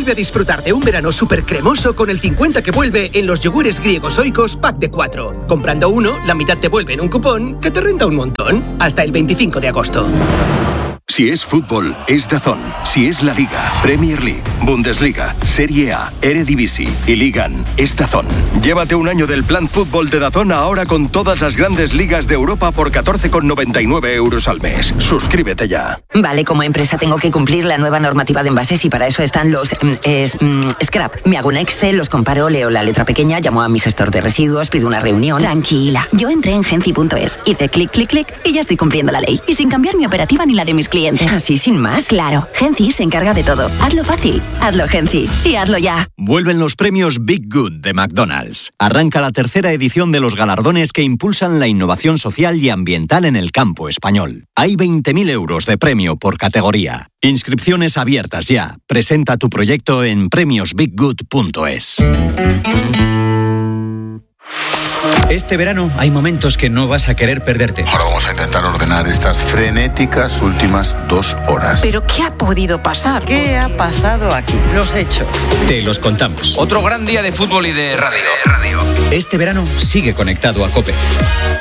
Vuelve a disfrutar de un verano súper cremoso con el 50 que vuelve en los yogures griegos Oikos pack de 4. Comprando uno, la mitad te vuelve en un cupón que te renta un montón. Hasta el 25 de agosto. Si es fútbol, es DAZN. Si es la Liga, Premier League, Bundesliga, Serie A, Eredivisie y Ligan, es DAZN. Llévate un año del plan fútbol de DAZN ahora con todas las grandes ligas de Europa por 14,99 € al mes. Suscríbete ya. Vale, como empresa tengo que cumplir la nueva normativa de envases y para eso están los scrap. Me hago un Excel, los comparo, leo la letra pequeña, llamo a mi gestor de residuos, pido una reunión. Tranquila, yo entré en Genci.es, hice clic, clic, clic y ya estoy cumpliendo la ley. Y sin cambiar mi operativa ni la de mis clientes. ¿Así sin más? Claro, Genci se encarga de todo. Hazlo fácil, hazlo Genci y hazlo ya. Vuelven los premios Big Good de McDonald's. Arranca la tercera edición de los galardones que impulsan la innovación social y ambiental en el campo español. Hay 20.000 € de premio por categoría. Inscripciones abiertas ya. Presenta tu proyecto en premiosbiggood.es. Este verano hay momentos que no vas a querer perderte. Ahora vamos a intentar ordenar estas frenéticas últimas 2 horas. ¿Pero qué ha podido pasar? ¿Qué ha pasado aquí? Los hechos. Te los contamos. Otro gran día de fútbol y de radio. Este verano sigue conectado a COPE.